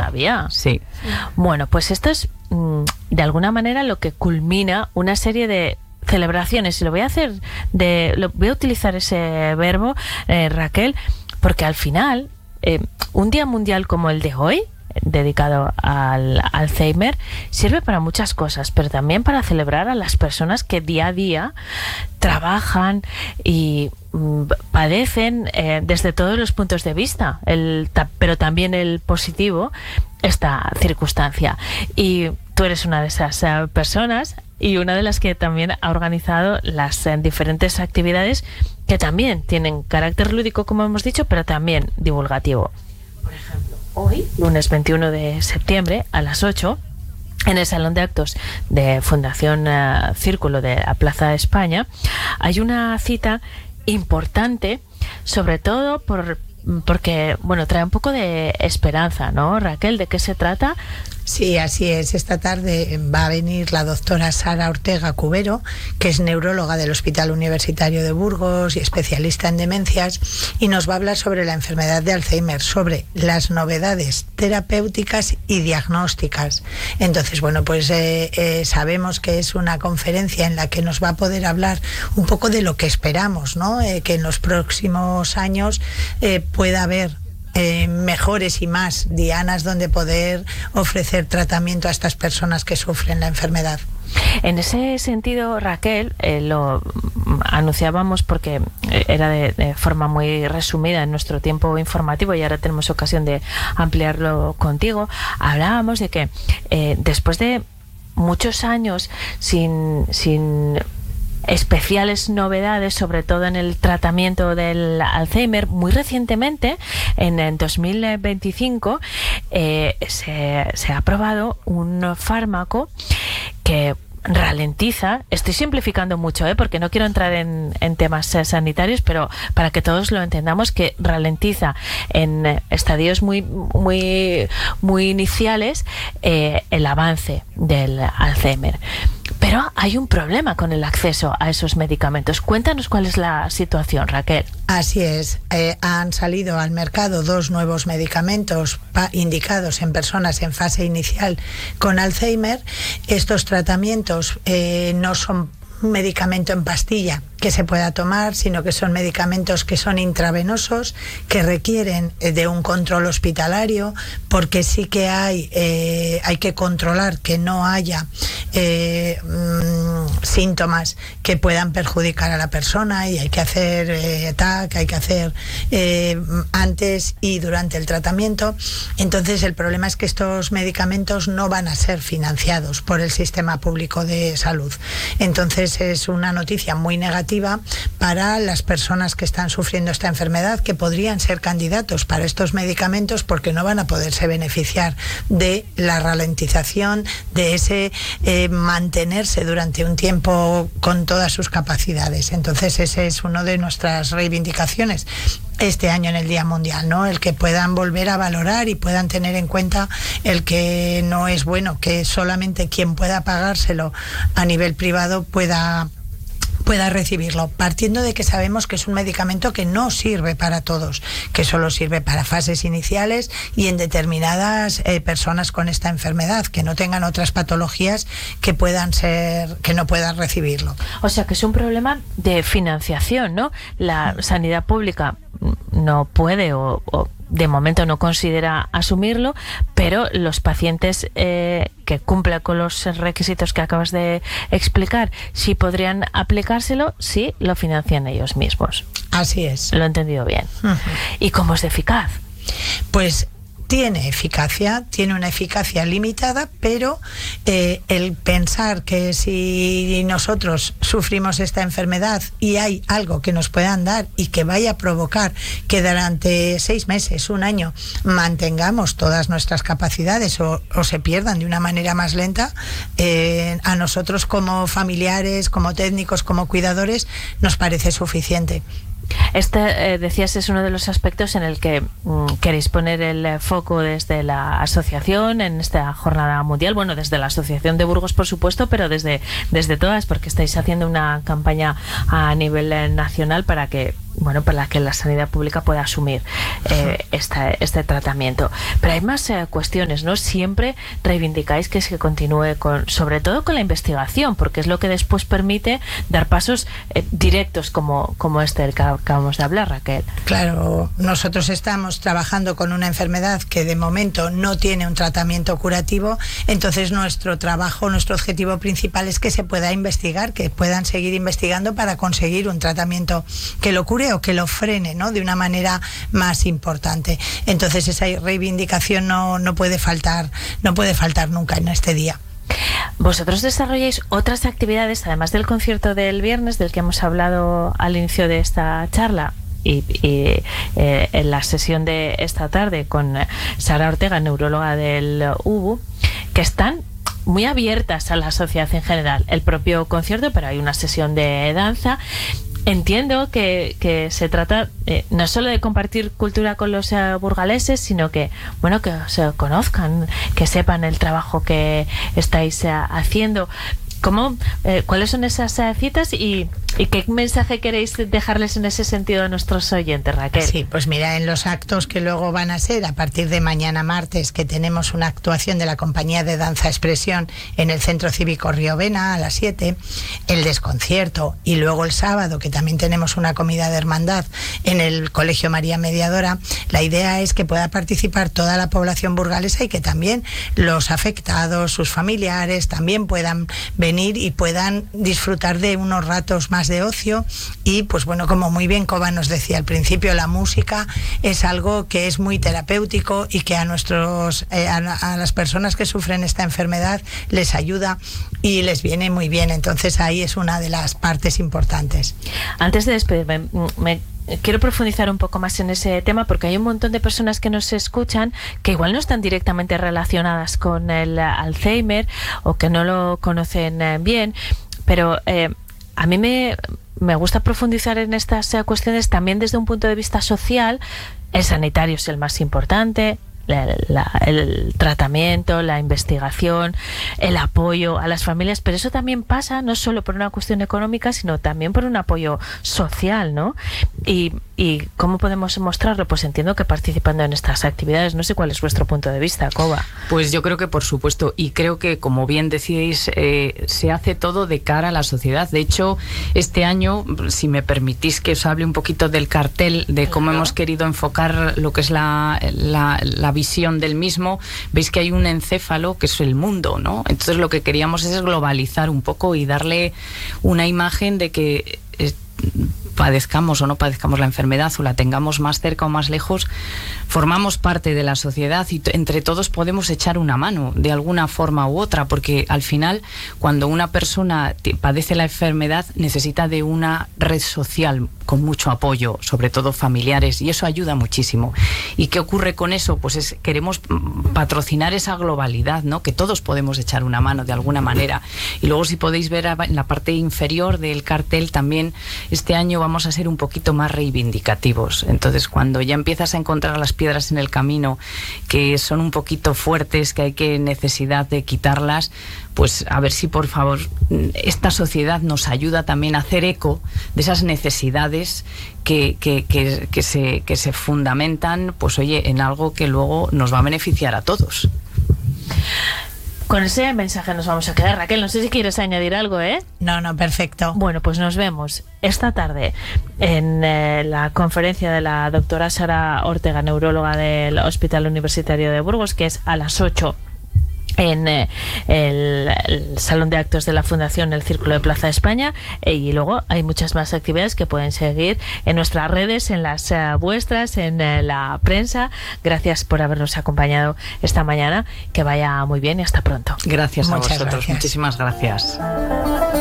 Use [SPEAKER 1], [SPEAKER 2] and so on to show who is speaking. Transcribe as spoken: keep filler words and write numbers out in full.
[SPEAKER 1] todavía.
[SPEAKER 2] Sí.
[SPEAKER 1] Bueno, pues esto es mm, de alguna manera lo que culmina una serie de celebraciones, y lo voy a hacer de lo, voy a utilizar ese verbo, eh, Raquel, porque al final eh, un día mundial como el de hoy, dedicado al Alzheimer, sirve para muchas cosas, pero también para celebrar a las personas que día a día trabajan y mm, padecen eh, desde todos los puntos de vista, el, ta, pero también el positivo, esta circunstancia. Y tú eres una de esas uh, personas, y una de las que también ha organizado las uh, diferentes actividades que también tienen carácter lúdico, como hemos dicho, pero también divulgativo. Por ejemplo, hoy, lunes veintiuno de septiembre, a las ocho, en el Salón de Actos de Fundación uh, Círculo de la Plaza de España, hay una cita importante, sobre todo por, porque, bueno, trae un poco de esperanza, ¿no, Raquel? ¿De qué se trata?
[SPEAKER 3] Sí, así es. Esta tarde va a venir la doctora Sara Ortega Cubero, que es neuróloga del Hospital Universitario de Burgos y especialista en demencias, y nos va a hablar sobre la enfermedad de Alzheimer, sobre las novedades terapéuticas y diagnósticas. Entonces, bueno, pues eh, eh, sabemos que es una conferencia en la que nos va a poder hablar un poco de lo que esperamos, ¿no? Eh, que en los próximos años eh, pueda haber Eh, mejores y más dianas donde poder ofrecer tratamiento a estas personas que sufren la enfermedad.
[SPEAKER 1] En ese sentido, Raquel, eh, lo anunciábamos porque era de, de forma muy resumida en nuestro tiempo informativo, y ahora tenemos ocasión de ampliarlo contigo. Hablábamos de que eh, después de muchos años sin... sin especiales novedades, sobre todo en el tratamiento del Alzheimer, muy recientemente, en, en dos mil veinticinco, eh, se, se ha aprobado un fármaco que ralentiza, estoy simplificando mucho, ¿eh? porque no quiero entrar en, en temas eh, sanitarios, pero para que todos lo entendamos, que ralentiza en estadios muy muy muy iniciales eh, el avance del Alzheimer. Pero hay un problema con el acceso a esos medicamentos. Cuéntanos cuál es la situación, Raquel.
[SPEAKER 3] Así es. Eh, han salido al mercado dos nuevos medicamentos pa- indicados en personas en fase inicial con Alzheimer. Estos tratamientos eh, no son un medicamento en pastilla que se pueda tomar, sino que son medicamentos que son intravenosos, que requieren de un control hospitalario, porque sí que hay eh, hay que controlar que no haya eh, mmm, síntomas que puedan perjudicar a la persona, y hay que hacer eh, T A C, hay que hacer eh, antes y durante el tratamiento. Entonces el problema es que estos medicamentos no van a ser financiados por el sistema público de salud. Entonces es una noticia muy negativa para las personas que están sufriendo esta enfermedad, que podrían ser candidatos para estos medicamentos, porque no van a poderse beneficiar de la ralentización, de ese eh, mantenerse durante un tiempo con todas sus capacidades. Entonces ese es uno de nuestras reivindicaciones este año en el Día Mundial, ¿no? El que puedan volver a valorar y puedan tener en cuenta el que no es bueno que solamente quien pueda pagárselo a nivel privado pueda pueda recibirlo, partiendo de que sabemos que es un medicamento que no sirve para todos, que solo sirve para fases iniciales y en determinadas eh, personas con esta enfermedad, que no tengan otras patologías que puedan ser, que no puedan recibirlo.
[SPEAKER 1] O sea que es un problema de financiación, ¿no? La sanidad pública no puede o, o de momento no considera asumirlo, pero los pacientes eh, que cumplan con los requisitos que acabas de explicar, sí podrían aplicárselo si lo financian ellos mismos.
[SPEAKER 3] Así es.
[SPEAKER 1] Lo he entendido bien.
[SPEAKER 3] Uh-huh.
[SPEAKER 1] ¿Y cómo es de eficaz?
[SPEAKER 3] Pues tiene eficacia, tiene una eficacia limitada, pero eh, el pensar que si nosotros sufrimos esta enfermedad y hay algo que nos puedan dar y que vaya a provocar que durante seis meses, un año, mantengamos todas nuestras capacidades o, o se pierdan de una manera más lenta, eh, a nosotros como familiares, como técnicos, como cuidadores, nos parece suficiente.
[SPEAKER 1] Este, eh, decías, es uno de los aspectos en el que mm, queréis poner el eh, foco desde la asociación en esta jornada mundial. Bueno, desde la Asociación de Burgos, por supuesto, pero desde, desde todas, porque estáis haciendo una campaña a nivel eh, nacional para que bueno, para que la sanidad pública pueda asumir eh, esta, este tratamiento. Pero hay más eh, cuestiones, ¿no? Siempre reivindicáis que se continúe con, sobre todo con la investigación, porque es lo que después permite dar pasos eh, directos como, como este del que acabamos de hablar, Raquel.
[SPEAKER 3] Claro, nosotros estamos trabajando con una enfermedad que de momento no tiene un tratamiento curativo, entonces nuestro trabajo, nuestro objetivo principal es que se pueda investigar, que puedan seguir investigando para conseguir un tratamiento que lo cure o que lo frene, ¿no? De una manera más importante. Entonces esa reivindicación no, no puede faltar, no puede faltar nunca en este día.
[SPEAKER 1] Vosotros desarrolláis otras actividades, además del concierto del viernes, del que hemos hablado al inicio de esta charla, y, y eh, en la sesión de esta tarde con Sara Ortega, neuróloga del U B U, que están muy abiertas a la sociedad en general. El propio concierto, pero hay una sesión de danza. Entiendo que, que se trata eh, no solo de compartir cultura con los eh, burgaleses, sino que, bueno, que se conozcan, que sepan el trabajo que estáis eh, haciendo. ¿Cómo, eh, ¿Cuáles son esas eh, citas y, y qué mensaje queréis dejarles en ese sentido a nuestros oyentes, Raquel?
[SPEAKER 3] Sí, pues mira, en los actos que luego van a ser a partir de mañana martes, que tenemos una actuación de la Compañía de Danza Expresión en el Centro Cívico Riovena a las siete, el desconcierto, y luego el sábado, que también tenemos una comida de hermandad en el Colegio María Mediadora. La idea es que pueda participar toda la población burgalesa y que también los afectados, sus familiares, también puedan venir venir y puedan disfrutar de unos ratos más de ocio. Y pues bueno, como muy bien Coba nos decía al principio, la música es algo que es muy terapéutico y que a nuestros eh, a, a las personas que sufren esta enfermedad les ayuda y les viene muy bien. Entonces ahí es una de las partes importantes.
[SPEAKER 1] Antes de despedirme, me quiero profundizar un poco más en ese tema, porque hay un montón de personas que nos escuchan que igual no están directamente relacionadas con el Alzheimer o que no lo conocen bien, pero eh, a mí me, me gusta profundizar en estas eh, cuestiones también desde un punto de vista social. El sanitario es el más importante. La, la, el tratamiento, la investigación, el apoyo a las familias, pero eso también pasa no solo por una cuestión económica, sino también por un apoyo social, ¿no? Y, y ¿cómo podemos mostrarlo? Pues entiendo que participando en estas actividades. No sé cuál es vuestro punto de vista, Coba.
[SPEAKER 2] Pues yo creo que por supuesto, y creo que, como bien decíais, eh, se hace todo de cara a la sociedad. De hecho, este año, si me permitís que os hable un poquito del cartel, de cómo hemos querido enfocar lo que es la, la, la visión del mismo, veis que hay un encéfalo que es el mundo, ¿no? Entonces lo que queríamos es globalizar un poco y darle una imagen de que eh, padezcamos o no padezcamos la enfermedad o la tengamos más cerca o más lejos, formamos parte de la sociedad y entre todos podemos echar una mano de alguna forma u otra, porque al final cuando una persona padece la enfermedad necesita de una red social con mucho apoyo, sobre todo familiares, y eso ayuda muchísimo. ¿Y qué ocurre con eso? Pues es, queremos patrocinar esa globalidad, ¿no? Que todos podemos echar una mano de alguna manera. Y luego, si podéis ver en la parte inferior del cartel, también este año vamos a ser un poquito más reivindicativos. Entonces, cuando ya empiezas a encontrar las piedras en el camino que son un poquito fuertes, que hay que necesidad de quitarlas, pues a ver si por favor esta sociedad nos ayuda también a hacer eco de esas necesidades que, que, que, que, se, que se fundamentan, pues oye, en algo que luego nos va a beneficiar a todos.
[SPEAKER 1] Con ese mensaje nos vamos a quedar. Raquel, no sé si quieres añadir algo, ¿eh?
[SPEAKER 3] No, no, perfecto.
[SPEAKER 1] Bueno, pues nos vemos esta tarde en eh, la conferencia de la doctora Sara Ortega, neuróloga del Hospital Universitario de Burgos, que es a las ocho en eh, el, el Salón de Actos de la Fundación El Círculo de Plaza de España, eh, y luego hay muchas más actividades que pueden seguir en nuestras redes, en las eh, vuestras, en eh, la prensa. Gracias por habernos acompañado esta mañana, que vaya muy bien y hasta pronto.
[SPEAKER 2] Gracias a
[SPEAKER 3] Muchas
[SPEAKER 2] vosotros,
[SPEAKER 3] gracias.
[SPEAKER 2] muchísimas gracias.